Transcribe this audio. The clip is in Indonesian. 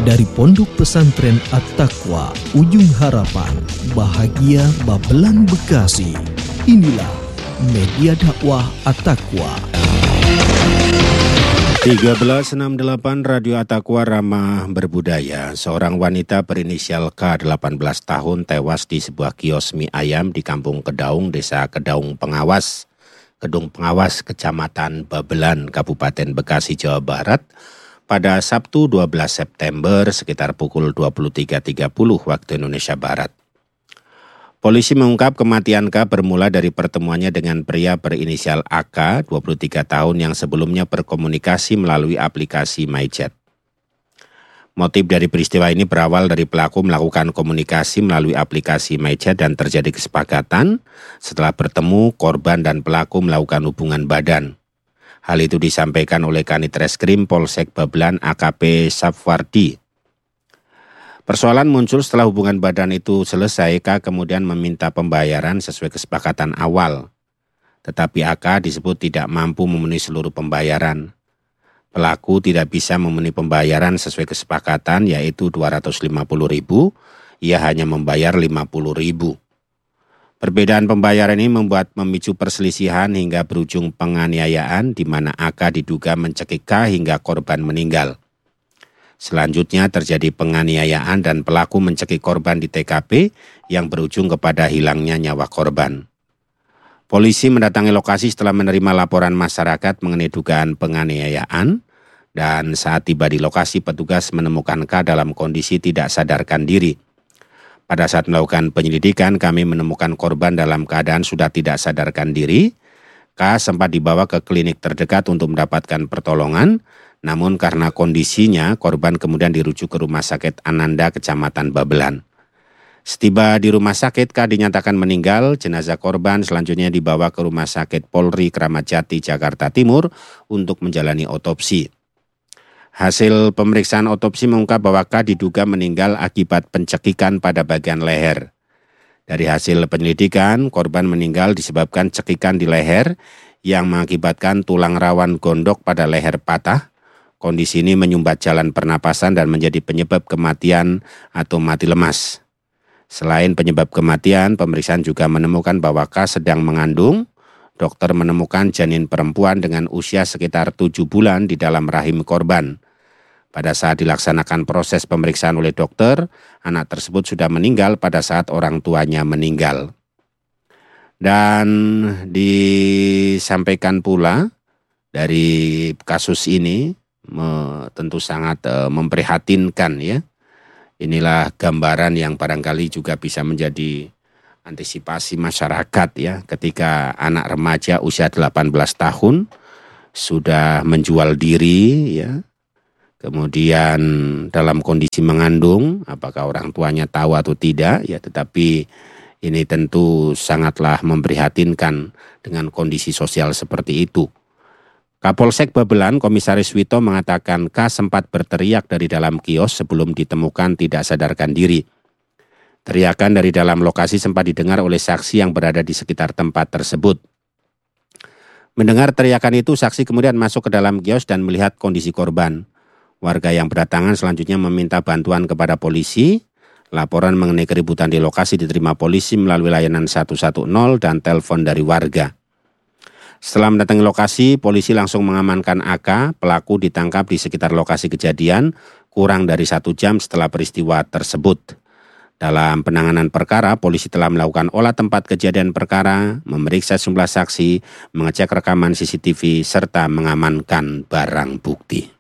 Dari Pondok Pesantren At-Taqwa, Ujung Harapan, Bahagia Babelan Bekasi. Inilah Media Dakwah At-Taqwa. 1368 Radio At-Taqwa Ramah Berbudaya. Seorang wanita berinisial K 18 tahun tewas di sebuah kios mie ayam di Kampung Kedaung, Desa Kedung Pengawas, Kecamatan Babelan, Kabupaten Bekasi, Jawa Barat pada Sabtu 12 September sekitar pukul 23.30 waktu Indonesia Barat. Polisi mengungkap kematian K bermula dari pertemuannya dengan pria berinisial AK, 23 tahun yang sebelumnya berkomunikasi melalui aplikasi MyChat. Motif dari peristiwa ini berawal dari pelaku melakukan komunikasi melalui aplikasi MyChat dan terjadi kesepakatan setelah bertemu korban dan pelaku melakukan hubungan badan. Hal itu disampaikan oleh Kanit Reskrim Polsek Babelan AKP Safwardi. Persoalan muncul setelah hubungan badan itu selesai, K kemudian meminta pembayaran sesuai kesepakatan awal. Tetapi AK disebut tidak mampu memenuhi seluruh pembayaran. Pelaku tidak bisa memenuhi pembayaran sesuai kesepakatan yaitu 250.000, ia hanya membayar 50.000. Perbedaan pembayaran ini memicu perselisihan hingga berujung penganiayaan di mana AK diduga mencekik K hingga korban meninggal. Selanjutnya terjadi penganiayaan dan pelaku mencekik korban di TKP yang berujung kepada hilangnya nyawa korban. Polisi mendatangi lokasi setelah menerima laporan masyarakat mengenai dugaan penganiayaan dan saat tiba di lokasi petugas menemukan K dalam kondisi tidak sadarkan diri. Pada saat melakukan penyelidikan, kami menemukan korban dalam keadaan sudah tidak sadarkan diri. K sempat dibawa ke klinik terdekat untuk mendapatkan pertolongan, namun karena kondisinya, korban kemudian dirujuk ke Rumah Sakit Ananda, Kecamatan Babelan. Setiba di rumah sakit, K dinyatakan meninggal. Jenazah korban selanjutnya dibawa ke Rumah Sakit Polri Kramat Jati, Jakarta Timur untuk menjalani otopsi. Hasil pemeriksaan otopsi mengungkap bahwa K diduga meninggal akibat pencekikan pada bagian leher. Dari hasil penyelidikan, korban meninggal disebabkan cekikan di leher yang mengakibatkan tulang rawan gondok pada leher patah. Kondisi ini menyumbat jalan pernapasan dan menjadi penyebab kematian atau mati lemas. Selain penyebab kematian, pemeriksaan juga menemukan bahwa K sedang mengandung. Dokter menemukan janin perempuan dengan usia sekitar 7 bulan di dalam rahim korban. Pada saat dilaksanakan proses pemeriksaan oleh dokter, anak tersebut sudah meninggal pada saat orang tuanya meninggal. Dan disampaikan pula dari kasus ini tentu sangat memprihatinkan ya. Inilah gambaran yang barangkali juga bisa menjadi antisipasi masyarakat ya, ketika anak remaja usia 18 tahun sudah menjual diri ya. Kemudian dalam kondisi mengandung, apakah orang tuanya tahu atau tidak, ya tetapi ini tentu sangatlah memprihatinkan dengan kondisi sosial seperti itu. Kapolsek Babelan, Komisaris Wito mengatakan K sempat berteriak dari dalam kios sebelum ditemukan tidak sadarkan diri. Teriakan dari dalam lokasi sempat didengar oleh saksi yang berada di sekitar tempat tersebut. Mendengar teriakan itu, saksi kemudian masuk ke dalam kios dan melihat kondisi korban. Warga yang berdatangan selanjutnya meminta bantuan kepada polisi. Laporan mengenai keributan di lokasi diterima polisi melalui layanan 110 dan telepon dari warga. Setelah mendatangi lokasi, polisi langsung mengamankan AK. Pelaku ditangkap di sekitar lokasi kejadian kurang dari 1 jam setelah peristiwa tersebut. Dalam penanganan perkara, polisi telah melakukan olah tempat kejadian perkara, memeriksa sejumlah saksi, mengecek rekaman CCTV, serta mengamankan barang bukti.